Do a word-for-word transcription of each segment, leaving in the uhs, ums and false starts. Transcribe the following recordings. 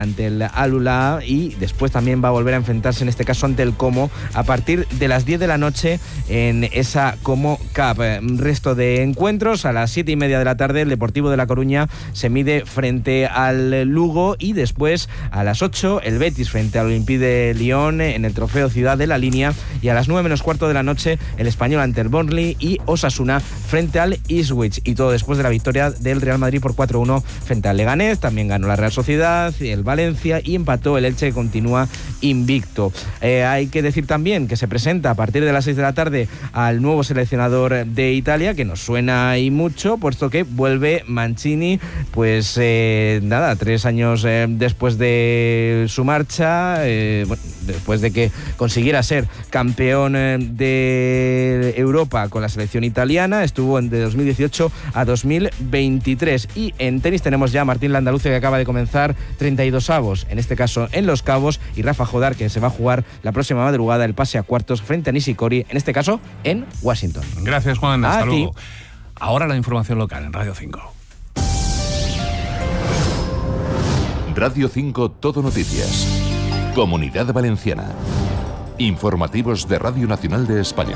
ante el Al-Ula y después también va a volver a enfrentarse en este caso ante el Como a partir de las diez de la noche en esa Como Cup. Resto de encuentros: a las siete y media de la tarde el Deportivo de La Coruña se mide frente al Lugo y después a las ocho el Betis frente al Olympique de Lyon en el Trofeo Ciudad de la Línea, y a las nueve menos cuarto de la noche el Español ante el Burnley y Osasuna frente al Ipswich, y todo después de la victoria del Real Madrid por cuatro uno frente al Leganés. También ganó la Real Sociedad, el Valencia y empató el Elche, que continúa invicto. Eh, hay que decir también que se presenta a partir de las seis de la tarde al nuevo seleccionador de Italia, que nos suena y mucho, puesto que vuelve Mancini, pues eh, nada, tres años eh, después de su marcha, eh, bueno, después de que consiguiera ser campeón eh, de Europa con la selección italiana. Estuvo en de dos mil dieciocho a dos mil veintitrés. Y en tenis tenemos ya a Martín Landaluce, que acaba de comenzar treinta y dos avos, en este caso en Los Cabos, y Rafa Jodar, que se va a jugar la próxima madrugada el pase a cuartos frente a Nishikori, en este caso en Washington. Gracias, Juan, hasta a luego. ti. Ahora la información local en Radio cinco. Radio cinco Todo Noticias. Comunidad Valenciana. Informativos de Radio Nacional de España.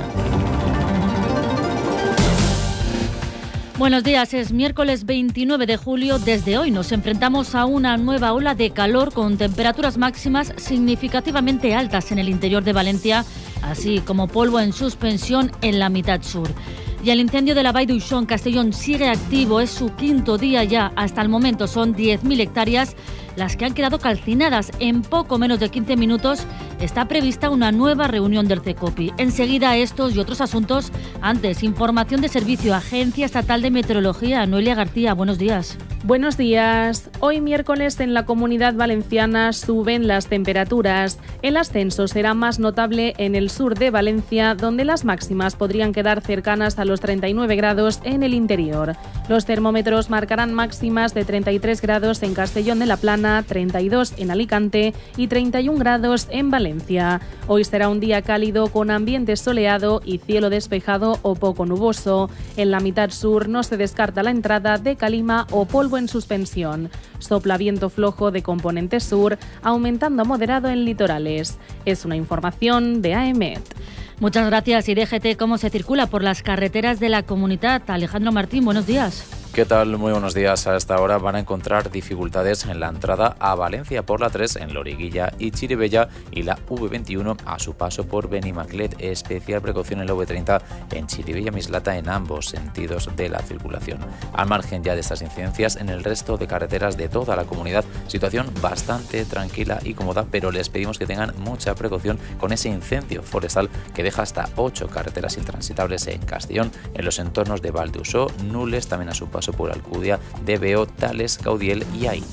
Buenos días, es miércoles veintinueve de julio. Desde hoy nos enfrentamos a una nueva ola de calor con temperaturas máximas significativamente altas en el interior de Valencia, así como polvo en suspensión en la mitad sur. Y el incendio de la Vall d'Uixó en Castellón sigue activo, es su quinto día ya. Hasta el momento son diez mil hectáreas las que han quedado calcinadas. En poco menos de quince minutos está prevista una nueva reunión del CECOPI. Enseguida estos y otros asuntos. Antes, información de servicio. Agencia Estatal de Meteorología. Noelia García, buenos días. Buenos días. Hoy miércoles en la Comunidad Valenciana suben las temperaturas. El ascenso será más notable en el sur de Valencia, donde las máximas podrían quedar cercanas a los treinta y nueve grados en el interior. Los termómetros marcarán máximas de treinta y tres grados en Castellón de la Plana, treinta y dos en Alicante y treinta y un grados en Valencia. Hoy será un día cálido con ambiente soleado y cielo despejado o poco nuboso. En la mitad sur no se descarta la entrada de calima o polvo en suspensión. Sopla viento flojo de componente sur, aumentando a moderado en litorales. Es una información de A E M E T. Muchas gracias. Y D G T, ¿cómo se circula por las carreteras de la comunidad? Alejandro Martín, buenos días. ¿Qué tal? Muy buenos días. A esta hora van a encontrar dificultades en la entrada a Valencia por la tres en Loriguilla y Chirivella y la V veintiuno a su paso por Benimaclet. Especial precaución en la V treinta en Chirivella Mislata en ambos sentidos de la circulación. Al margen ya de estas incidencias, en el resto de carreteras de toda la comunidad, situación bastante tranquila y cómoda, pero les pedimos que tengan mucha precaución con ese incendio forestal que deja hasta ocho carreteras intransitables en Castellón, en los entornos de Val d'Uixó, Nules, también a su paso por Alcudia, de Beo, Tales, Caudiel y Aín.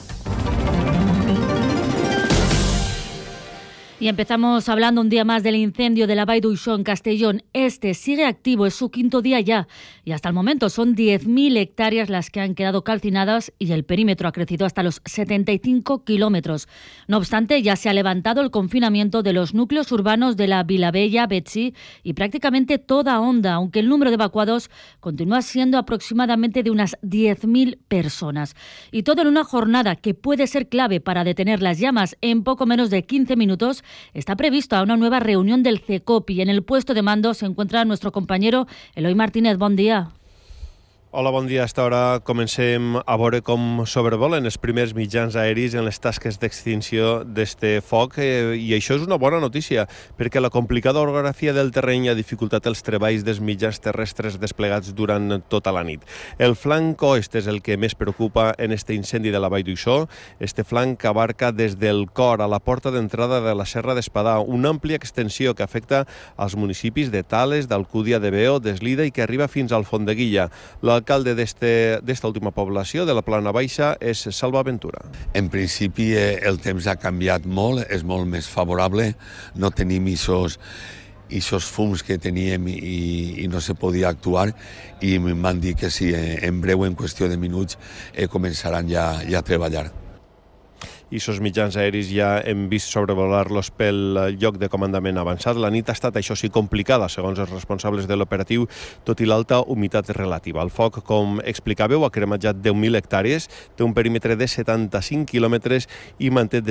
Y empezamos hablando un día más del incendio de la Vall d'Uixó en Castellón. Este sigue activo, es su quinto día ya. Y hasta el momento son diez mil hectáreas las que han quedado calcinadas y el perímetro ha crecido hasta los setenta y cinco kilómetros. No obstante, ya se ha levantado el confinamiento de los núcleos urbanos de la Vilabella, Betxí y prácticamente toda Onda, aunque el número de evacuados continúa siendo aproximadamente de unas diez mil personas. Y todo en una jornada que puede ser clave para detener las llamas. En poco menos de quince minutos está prevista una nueva reunión del CECOPI. En el puesto de mando se encuentra nuestro compañero Eloi Martínez. Bon dia. Hola, bon dia. A esta hora comencem a veure com sobrevolen els primers mitjans aeris en les tasques d'extinció d'este foc eh, i això és una bona notícia perquè la complicada orografia del terreny ha dificultat els treballs dels mitjans terrestres desplegats durant tota la nit. El flanc oest és el que més preocupa en este incendi de la Vall d'Uixó. Este flanc abarca des del cor a la porta d'entrada de la Serra d'Espadà, una àmplia extensió que afecta als municipis de Tales, d'Alcúdia, de Beo, d'Eslida i que arriba fins al Font-de-Guilla. La L'alcalde d'esta última població, de la Plana Baixa, és Salva Ventura. En principi el temps ha canviat molt, és molt més favorable, no tenim isos aquests fums que teníem i, i no se podia actuar i m'han dit que sí, en breu, en qüestió de minuts, eh, començaran ja, ja a treballar. i els mitjans aeris ja hem vist sobrevolar-los pel lloc de comandament avançat. La nit ha estat, això sí, complicada, segons els responsables de l'operatiu, tot i l'alta humitat relativa. El foc, com explicàveu, ha cremat ja deu mil hectàrees, té un perímetre de setanta-cinc quilòmetres i manté